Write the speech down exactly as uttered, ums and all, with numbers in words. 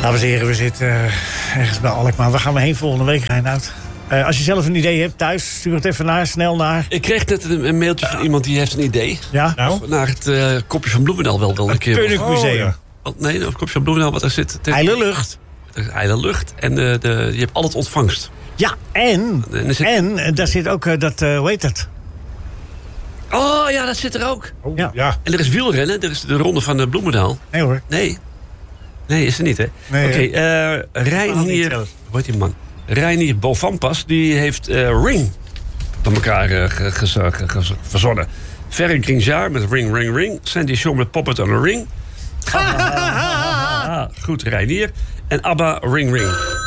Dames en heren, we zitten uh, ergens bij Alkmaar. Waar gaan we heen volgende week, Reinoud? Uh, als je zelf een idee hebt thuis, stuur het even naar, snel naar. Ik kreeg net een, een mailtje van iemand die heeft een idee. Ja? Nou? Naar het uh, kopje van Bloemendaal wel wel een keer. Het Koninkmuseum. Oh, ja. Nee, het kopje van Bloemendaal, wat daar zit. IJle lucht. IJle lucht. En uh, de, je hebt al het ontvangst. Ja, en, en, zit... en daar zit ook uh, dat, uh, hoe heet dat? Oh ja, dat zit er ook. Oh, ja. ja. En er is wielrennen, er is de ronde van de Bloemendaal. Nee hoor. Nee. Nee, is er niet, hè? Nee, Oké, okay, uh, Reinier... Hoe heet die man? Reinier Bovanpas, die heeft uh, Ring door elkaar uh, ge, ge, ge, ge, ge, verzonnen. Ferry Grinjaar met Ring, Ring, Ring. Sandy Shaw met Pop It on a Ring. Goed, Reinier. En ABBA, Ring, Ring.